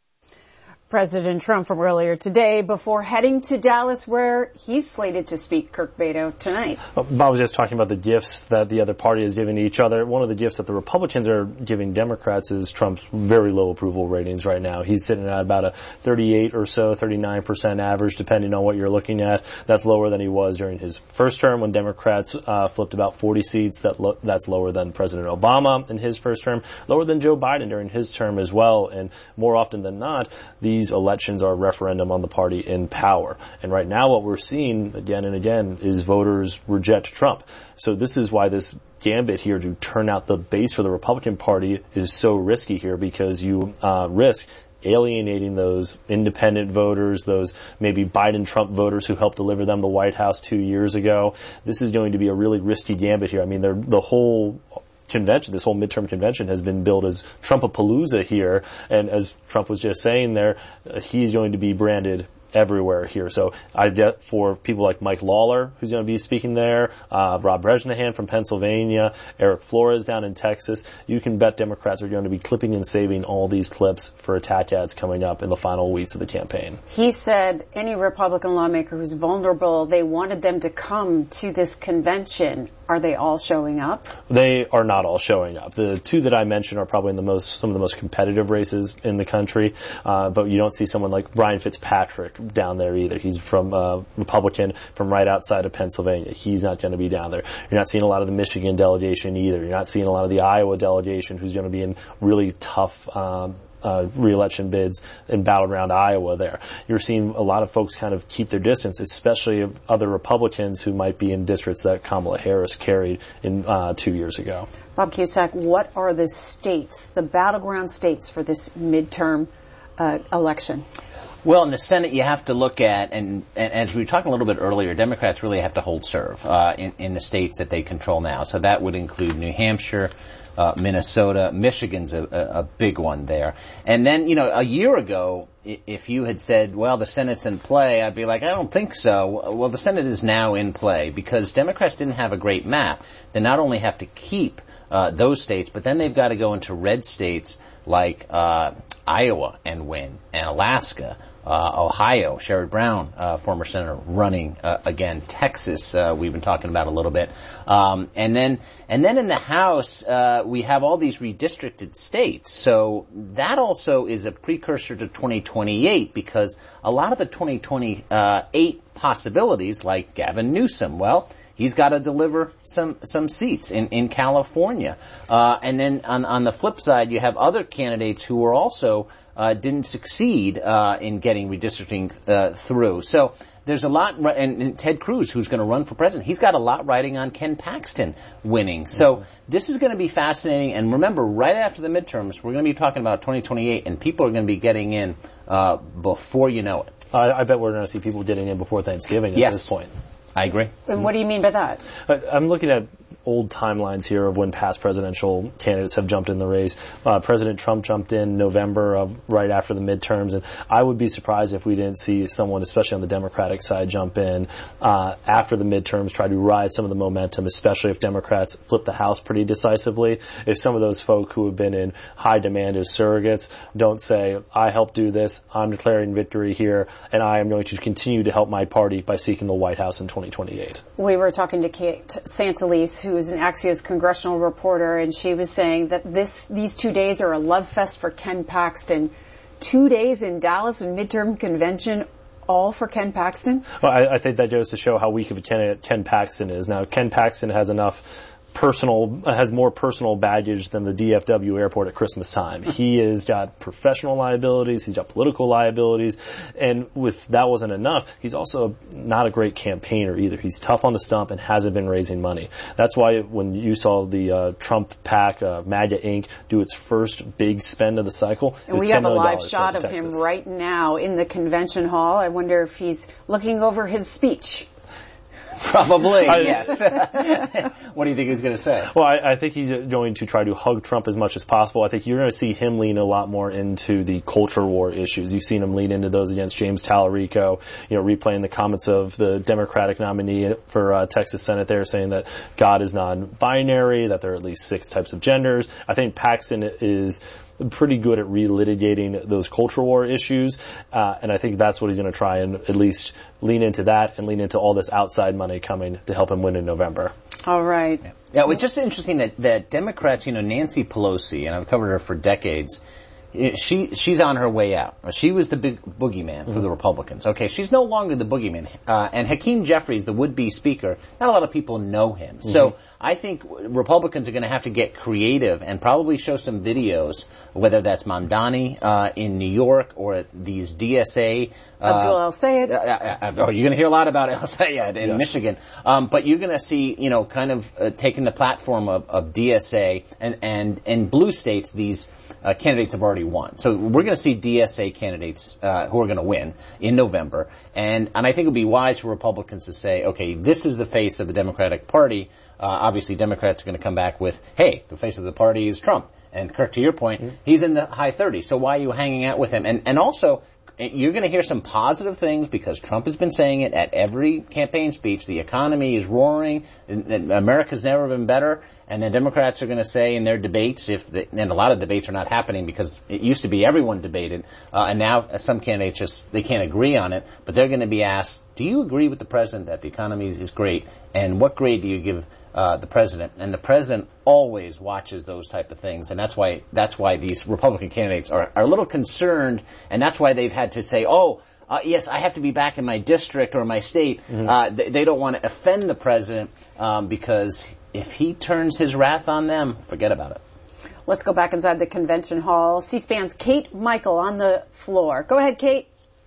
President Trump from earlier today before heading to Dallas where he's slated to speak. Kirk Beto tonight. Bob was just talking about the gifts that the other party is giving to each other. One of the gifts that the Republicans are giving Democrats is Trump's very low approval ratings right now. He's sitting at about a 38 or so, 39% average, depending on what you're looking at. That's lower than he was during his first term when Democrats flipped about 40 seats. That's lower than President Obama in his first term, lower than Joe Biden during his term as well. And more often than not, these elections are a referendum on the party in power. And right now what we're seeing again and again is voters reject Trump. So this is why this gambit here to turn out the base for the Republican Party is so risky here, because you risk alienating those independent voters, those maybe Biden-Trump voters who helped deliver them the White House 2 years ago. This is going to be a really risky gambit here. I mean, the whole convention, this whole midterm convention has been billed as Trumpapalooza here, and as Trump was just saying there, he's going to be branded everywhere here. So I get for people like Mike Lawler, who's going to be speaking there, Rob Brezhnev from Pennsylvania, Eric Flores down in Texas. You can bet Democrats are going to be clipping and saving all these clips for attack ads coming up in the final weeks of the campaign. He said any Republican lawmaker who's vulnerable, they wanted them to come to this convention. Are they all showing up? They are not all showing up. The two that I mentioned are probably in some of the most competitive races in the country, but you don't see someone like Brian Fitzpatrick down there either. He's from Republican from right outside of Pennsylvania. He's not going to be down there. You're not seeing a lot of the Michigan delegation either. You're not seeing a lot of the Iowa delegation, who's going to be in really tough re-election bids in battleground Iowa there. You're seeing a lot of folks kind of keep their distance, especially of other Republicans who might be in districts that Kamala Harris carried in 2 years ago. Bob Cusack, what are the states, the battleground states for this midterm election? Well, in the Senate, you have to look at, and as we were talking a little bit earlier, Democrats really have to hold serve in the states that they control now. So that would include New Hampshire, Minnesota, Michigan's a big one there. And then, a year ago, if you had said, well, the Senate's in play, I'd be like, I don't think so. Well, the Senate is now in play because Democrats didn't have a great map. They not only have to keep those states, but then they've got to go into red states like Iowa and win, and Alaska, Ohio, Sherrod Brown, former senator, running again. Texas, we've been talking about a little bit, and then in the House we have all these redistricted states. So that also is a precursor to 2028 because a lot of the 2028 possibilities, like Gavin Newsom, well, he's got to deliver some seats in California. And then on the flip side, you have other candidates who are also didn't succeed in getting redistricting through. So there's a lot, and Ted Cruz, who's going to run for president, he's got a lot riding on Ken Paxton winning. So this is going to be fascinating. And remember, right after the midterms, we're going to be talking about 2028, and people are going to be getting in before you know it. I bet we're going to see people getting in before Thanksgiving at this point. I agree. And what do you mean by that? I'm looking at old timelines here of when past presidential candidates have jumped in the race. President Trump jumped in November right after the midterms, and I would be surprised if we didn't see someone, especially on the Democratic side, jump in after the midterms, try to ride some of the momentum, especially if Democrats flip the House pretty decisively. If some of those folk who have been in high demand as surrogates don't say, I helped do this, I'm declaring victory here, and I am going to continue to help my party by seeking the White House in 2028. We were talking to Kate Santalese, who is an Axios congressional reporter, and she was saying that these 2 days are a love fest for Ken Paxton. 2 days in Dallas and midterm convention, all for Ken Paxton? Well, I think that goes to show how weak of a candidate Ken Paxton is. Now, Ken Paxton has enough has more personal baggage than the DFW airport at Christmas time. He has got professional liabilities, he's got political liabilities, and if that wasn't enough, he's also not a great campaigner either. He's tough on the stump and hasn't been raising money. That's why when you saw the Trump PAC, MAGA Inc., do its first big spend of the cycle, and we have a live shot of him right now in the convention hall. I wonder if he's looking over his speech. Probably, yes. What do you think he's going to say? Well, I think he's going to try to hug Trump as much as possible. I think you're going to see him lean a lot more into the culture war issues. You've seen him lean into those against James Tallarico, replaying the comments of the Democratic nominee for Texas Senate there, saying that God is non-binary, that there are at least 6 types of genders. I think Paxton is pretty good at relitigating those culture war issues, and I think that's what he's going to try and at least lean into that and lean into all this outside money coming to help him win in November. All right. Yeah, it's just interesting that Democrats, Nancy Pelosi, and I've covered her for decades, she's on her way out. She was the big boogeyman for the Republicans. Okay, she's no longer the boogeyman. And Hakeem Jeffries, the would-be speaker, not a lot of people know him. Mm-hmm. So I think Republicans are going to have to get creative and probably show some videos, whether that's Mamdani in New York or these DSA. Abdul El-Sayed. You're going to hear a lot about El-Sayed in Michigan. But you're going to see, kind of taking the platform of DSA and in blue states, these candidates have already won. So we're going to see DSA candidates who are going to win in November. And I think it would be wise for Republicans to say, okay, this is the face of the Democratic Party. Obviously, Democrats are going to come back with, hey, the face of the party is Trump. And Kirk, to your point, he's in the high 30s. So why are you hanging out with him? And also, you're going to hear some positive things because Trump has been saying it at every campaign speech. The economy is roaring. America's never been better. And the Democrats are going to say in their debates, and a lot of debates are not happening because it used to be everyone debated, and now some candidates they can't agree on it, but they're going to be asked, do you agree with the president that the economy is great? And what grade do you give the president? And the president always watches those type of things, and that's why these Republican candidates are a little concerned, and that's why they've had to say, yes, I have to be back in my district or my state. Mm-hmm. They don't want to offend the president because if he turns his wrath on them, forget about it. Let's go back inside the convention hall. C-SPAN's Kate Michael on the floor. Go ahead, Kate.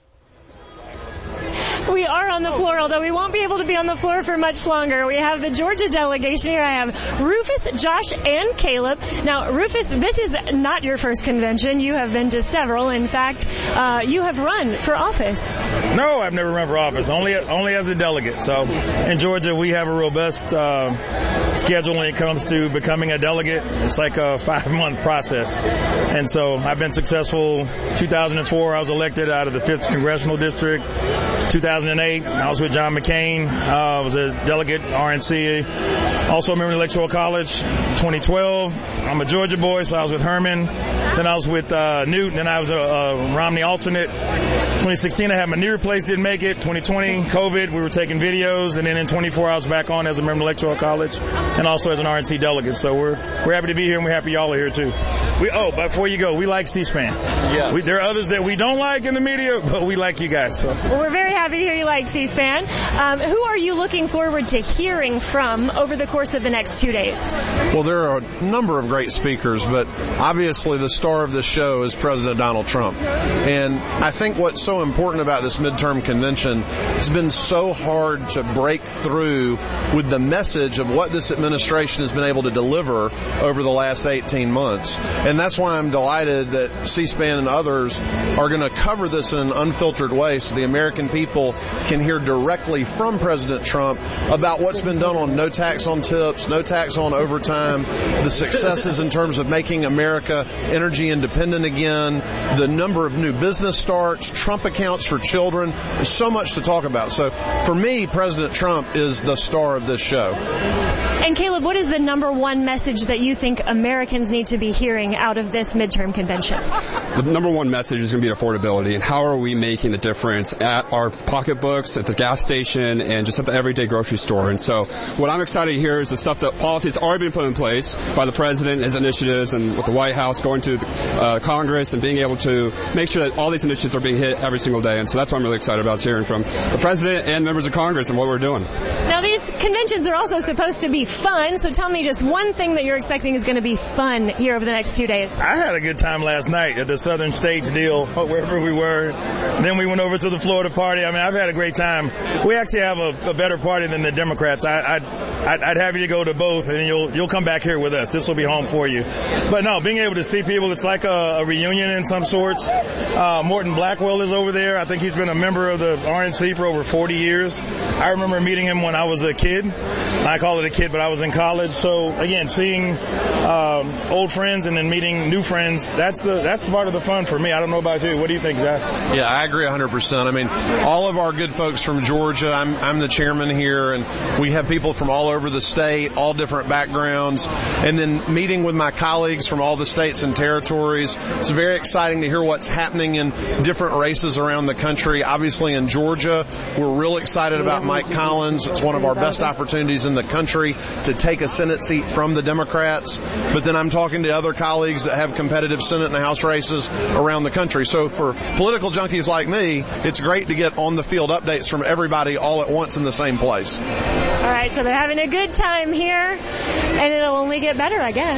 We are on the floor, although we won't be able to be on the floor for much longer. We have the Georgia delegation here. I have Rufus, Josh, and Caleb. Now, Rufus, this is not your first convention. You have been to several. In fact, you have run for office. No, I've never run for office, only as a delegate. So in Georgia, we have a robust schedule when it comes to becoming a delegate. It's like a 5-month process. And so I've been successful. 2004, I was elected out of the 5th Congressional District. 2008, I was with John McCain. I was a delegate, RNC. Also a member of the Electoral College. 2012, I'm a Georgia boy, so I was with Herman. Then I was with Newt. Then I was a Romney alternate. 2016, I had my knee replaced, didn't make it. 2020, COVID, we were taking videos. And then in 24, I was back on as a member of the Electoral College and also as an RNC delegate. So we're happy to be here, and we're happy y'all are here, too. But before you go, we like C-SPAN. Yes. There are others that we don't like in the media, but we like you guys. So. Well, we're very happy to hear you like C-SPAN. Who are you looking forward to hearing from over the course of the next 2 days? Well, there are a number of great speakers, but obviously the star of this show is President Donald Trump. And I think what's so important about this midterm convention, it's been so hard to break through with the message of what this administration has been able to deliver over the last 18 months. And that's why I'm delighted that C-SPAN and others are going to cover this in an unfiltered way so the American people can hear directly from President Trump about what's been done on no tax on tips, no tax on overtime, the successes in terms of making America energy independent again, the number of new business starts, Trump accounts for children. There's so much to talk about. So for me, President Trump is the star of this show. And Caleb, what is the number one message that you think Americans need to be hearing expecting out of this midterm convention? The number one message is going to be affordability, and how are we making the difference at our pocketbooks, at the gas station, and just at the everyday grocery store. And so what I'm excited to hear is the stuff that policies already been put in place by the president, his initiatives, and with the White House going to Congress and being able to make sure that all these initiatives are being hit every single day. And so that's what I'm really excited about, is hearing from the president and members of Congress and what we're doing. Now, these conventions are also supposed to be fun, so tell me just one thing that you're expecting is going to be fun here over the next 2 days. I had a good time last night at the Southern States deal, wherever we were. Then we went over to the Florida party. I mean, I've had a great time. We actually have a better party than the Democrats. I'd have you to go to both, and you'll come back here with us. This will be home for you. But no, being able to see people, it's like a reunion in some sorts. Morton Blackwell is over there. I think he's been a member of the RNC for over 40 years. I remember meeting him when I was a kid. I call it a kid, but I was in college. So again, seeing old friends and then meeting new friends, that's part of the fun for me. I don't know about you. What do you think, Zach? Yeah, I agree 100%. I mean, all of our good folks from Georgia, I'm the chairman here, and we have people from all over the state, all different backgrounds, and then meeting with my colleagues from all the states and territories. It's very exciting to hear what's happening in different races around the country. Obviously in Georgia, we're real excited about Mike Collins. It's one of our best opportunities in the country to take a Senate seat from the Democrats. But then I'm talking to other colleagues that have competitive Senate and House races around the country. So for political junkies like me, it's great to get on the field updates from everybody all at once in the same place. All right, so they're having a good time here, and it'll only get better, I guess.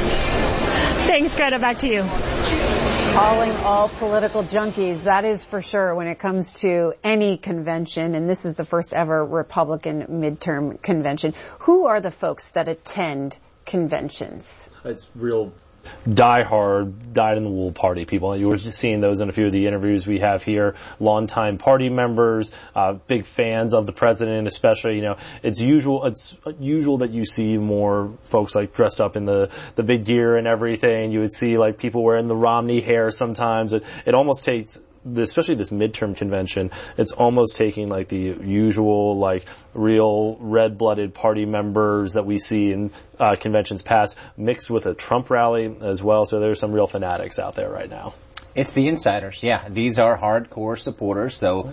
Thanks, Greta. Back to you. Calling all political junkies, that is for sure when it comes to any convention, and this is the first ever Republican midterm convention. Who are the folks that attend conventions? It's real diehard, dyed-in-the-wool party people. You were just seeing those in a few of the interviews we have here. Longtime party members, big fans of the president, especially. You know, it's usual that you see more folks like dressed up in the big gear and everything. You would see like people wearing the Romney hair sometimes. It almost takes, especially this midterm convention, it's almost taking like the usual, like real red-blooded party members that we see in conventions past, mixed with a Trump rally as well. So there's some real fanatics out there right now. It's the insiders, yeah. These are hardcore supporters. So,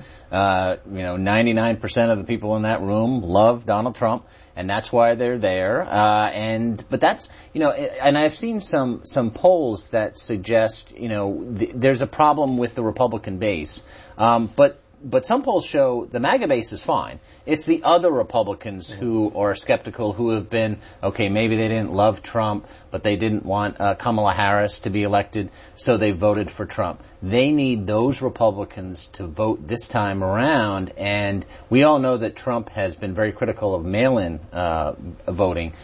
99% of the people in that room love Donald Trump, and that's why they're there. But that's, and I've seen some polls that suggest, there's a problem with the Republican base. But some polls show the MAGA base is fine. It's the other Republicans who are skeptical, who have been, okay, maybe they didn't love Trump, but they didn't want Kamala Harris to be elected, so they voted for Trump. They need those Republicans to vote this time around, and we all know that Trump has been very critical of mail-in voting,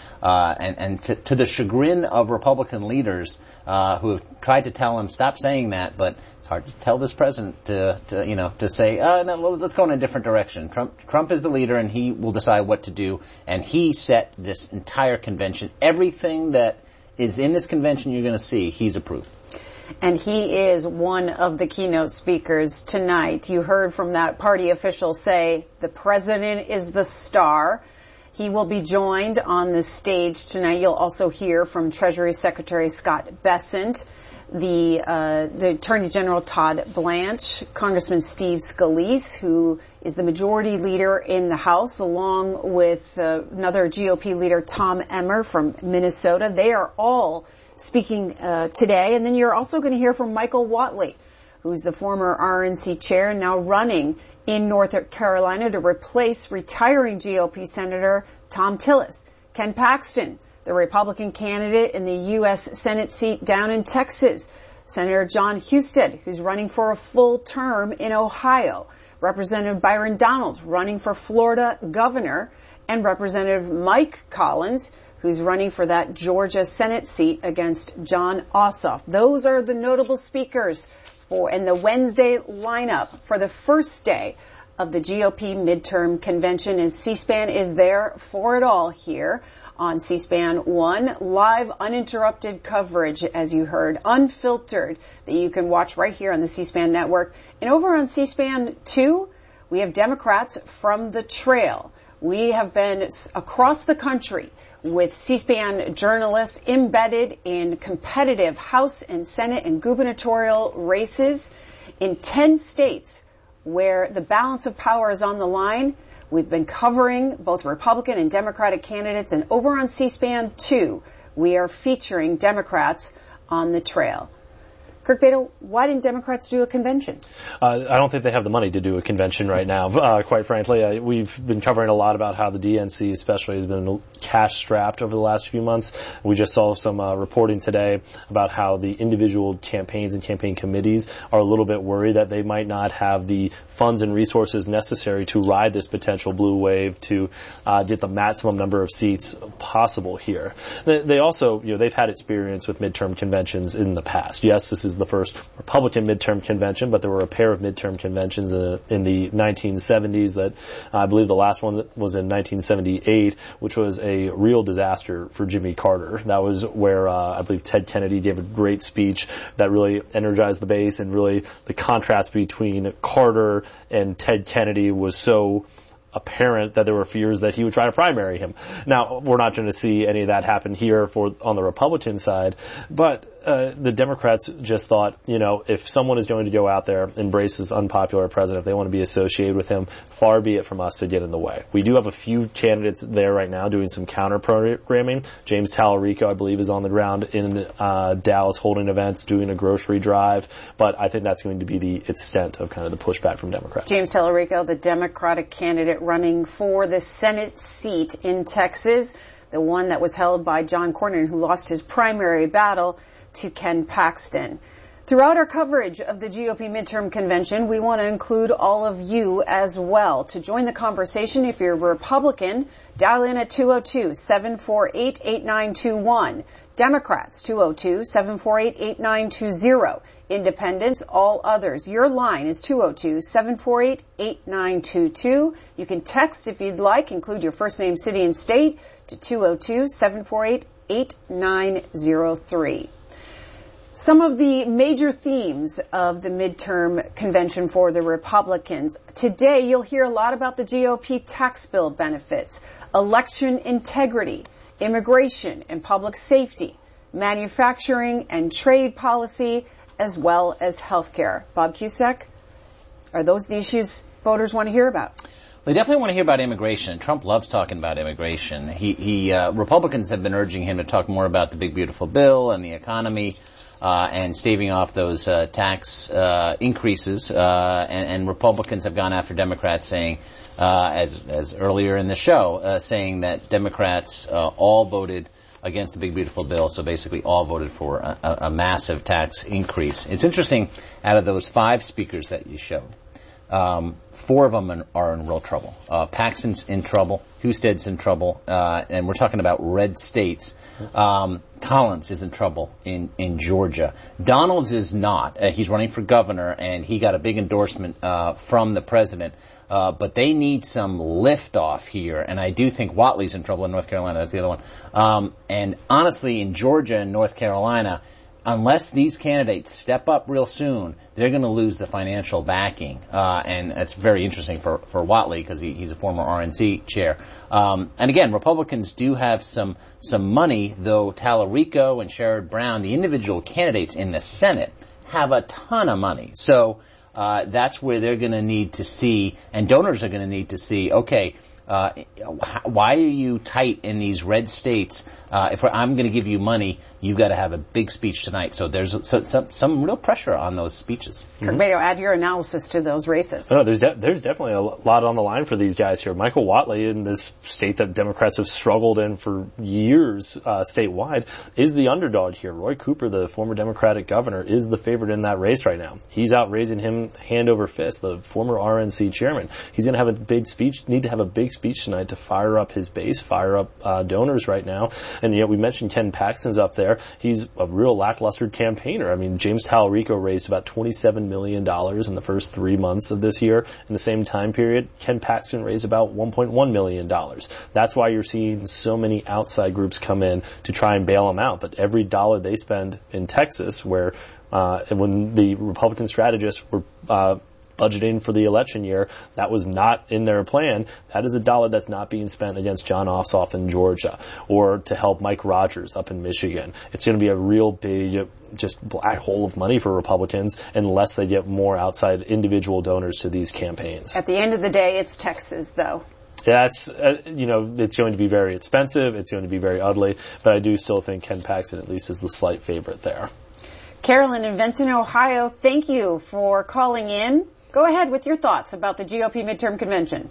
and to the chagrin of Republican leaders who have tried to tell him, stop saying that, but hard to tell this president to say, no, let's go in a different direction. Trump is the leader, and he will decide what to do. And he set this entire convention. Everything that is in this convention you're going to see, he's approved. And he is one of the keynote speakers tonight. You heard from that party official say the president is the star. He will be joined on the stage tonight. You'll also hear from Treasury Secretary Scott Bessent, the Attorney General Todd Blanche, Congressman Steve Scalise, who is the majority leader in the House, along with another GOP leader, Tom Emmer from Minnesota. They are all speaking today. And then you're also going to hear from Michael Whatley, who's the former RNC chair and now running in North Carolina to replace retiring GOP Senator Tom Tillis. Ken Paxton, the Republican candidate in the U.S. Senate seat down in Texas. Senator John Husted, who's running for a full term in Ohio. Representative Byron Donalds, running for Florida governor. And Representative Mike Collins, who's running for that Georgia Senate seat against Jon Ossoff. Those are the notable speakers in the Wednesday lineup for the first day of the GOP midterm convention, and C-SPAN is there for it all here on C-SPAN 1. Live, uninterrupted coverage, as you heard, unfiltered, that you can watch right here on the C-SPAN network. And over on C-SPAN 2, we have Democrats from the trail. We have been across the country with C-SPAN journalists embedded in competitive House and Senate and gubernatorial races in 10 states where the balance of power is on the line. We've been covering both Republican and Democratic candidates, and over on C-SPAN 2, we are featuring Democrats on the trail. Kirk Beto, why didn't Democrats do a convention? I don't think they have the money to do a convention right now, quite frankly. We've been covering a lot about how the DNC especially has been cash-strapped over the last few months. We just saw some reporting today about how the individual campaigns and campaign committees are a little bit worried that they might not have the funds and resources necessary to ride this potential blue wave to get the maximum number of seats possible here. They also, they've had experience with midterm conventions in the past. Yes, this is the first Republican midterm convention, but there were a pair of midterm conventions in the 1970s that I believe the last one was in 1978, which was a real disaster for Jimmy Carter. That was where I believe Ted Kennedy gave a great speech that really energized the base, and really the contrast between Carter and Ted Kennedy was so apparent that there were fears that he would try to primary him. Now, we're not going to see any of that happen here on the Republican side, but the Democrats just thought, if someone is going to go out there, embrace this unpopular president, if they want to be associated with him, far be it from us to get in the way. We do have a few candidates there right now doing some counter-programming. James Tallarico, I believe, is on the ground in Dallas holding events, doing a grocery drive, but I think that's going to be the extent of kind of the pushback from Democrats. James Tallarico, the Democratic candidate running for the Senate seat in Texas, the one that was held by John Cornyn, who lost his primary battle to Ken Paxton. Throughout our coverage of the GOP midterm convention, we want to include all of you as well. To join the conversation, if you're a Republican, dial in at 202-748-8921. Democrats, 202-748-8920. Independents, all others. Your line is 202-748-8922. You can text if you'd like, include your first name, city, and state to 202-748-8903. Some of the major themes of the midterm convention for the Republicans. Today, you'll hear a lot about the GOP tax bill benefits, election integrity, immigration and public safety, manufacturing and trade policy, as well as health care. Bob Cusack, are those the issues voters want to hear about? They definitely want to hear about immigration. Trump loves talking about immigration. Republicans have been urging him to talk more about the big, beautiful bill and the economy, and staving off those tax increases. And Republicans have gone after Democrats, saying, as earlier in the show, saying that Democrats all voted against the big, beautiful bill, so basically all voted for a massive tax increase. It's interesting, out of those 5 speakers that you showed, 4 of them are in real trouble. Paxton's in trouble, Husted's in trouble, and we're talking about red states. Collins is in trouble in Georgia. Donalds is not. He's running for governor, and he got a big endorsement from the president. But they need some liftoff here, and I do think Whatley's in trouble in North Carolina. That's the other one. And honestly, in Georgia and North Carolina, unless these candidates step up real soon, they're going to lose the financial backing. And that's very interesting for Whatley, because he's a former RNC chair. And again, Republicans do have some money, though Tallarico and Sherrod Brown, the individual candidates in the Senate, have a ton of money. So that's where they're going to need to see, and donors are going to need to see, okay, why are you tight in these red states? If I'm going to give you money, you've got to have a big speech tonight. So there's some real pressure on those speeches. Kirk Beto, add your analysis to those races. No, there's definitely a lot on the line for these guys here. Michael Whatley, in this state that Democrats have struggled in for years statewide, is the underdog here. Roy Cooper, the former Democratic governor, is the favorite in that race right now. He's out raising him hand over fist, the former RNC chairman. He's going to have need to have a big speech tonight to fire up his base, fire up donors right now. And we mentioned Ken Paxton's up there. He's a real lackluster campaigner. I mean, James Tallarico raised about $27 million in the first 3 months of this year. In the same time period, Ken Paxton raised about $1.1 million. That's why you're seeing so many outside groups come in to try and bail them out. But every dollar they spend in Texas, where when the Republican strategists were budgeting for the election year. That was not in their plan. That is a dollar that's not being spent against John Ossoff in Georgia or to help Mike Rogers up in Michigan. It's going to be a real big just black hole of money for Republicans unless they get more outside individual donors to these campaigns. At the end of the day, it's Texas, though. Yeah, it's going to be very expensive. It's going to be very ugly. But I do still think Ken Paxton at least is the slight favorite there. Carolyn in Benson, Ohio, thank you for calling in. Go ahead with your thoughts about the GOP midterm convention.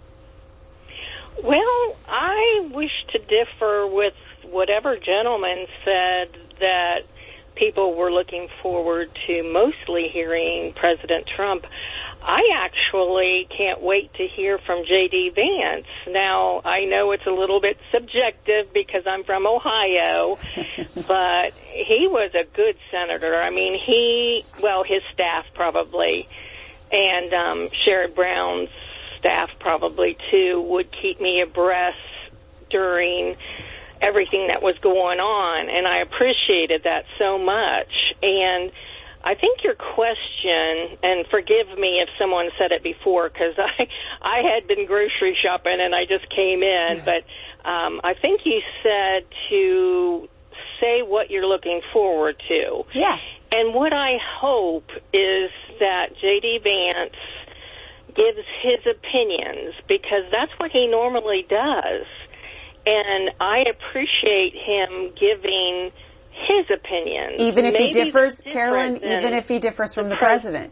Well, I wish to differ with whatever gentleman said that people were looking forward to mostly hearing President Trump. I actually can't wait to hear from J.D. Vance. Now, I know it's a little bit subjective because I'm from Ohio, but he was a good senator. I mean, his staff probably, and Sherrod Brown's staff probably too, would keep me abreast during everything that was going on, and I appreciated that so much. And I think your question, and forgive me if someone said it before, because I had been grocery shopping and I just came in, but I think you said to say what you're looking forward to. Yeah. And what I hope is that J.D. Vance gives his opinions, because that's what he normally does. And I appreciate him giving his opinions. Even if he differs, Carolyn, even if he differs from the president.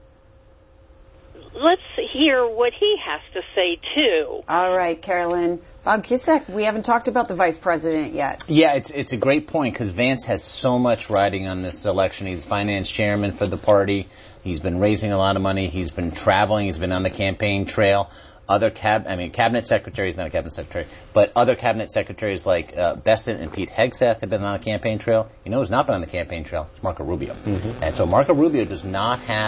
Let's hear what he has to say, too. All right, Carolyn. Bob Cusack, we haven't talked about the vice president yet. Yeah, it's a great point because Vance has so much riding on this election. He's finance chairman for the party. He's been raising a lot of money. He's been traveling. He's been on the campaign trail. Other cabinet secretaries, not a cabinet secretary, but other cabinet secretaries like Bessent and Pete Hegseth have been on the campaign trail. You know who's not been on the campaign trail? It's Marco Rubio. Mm-hmm. And so Marco Rubio does not have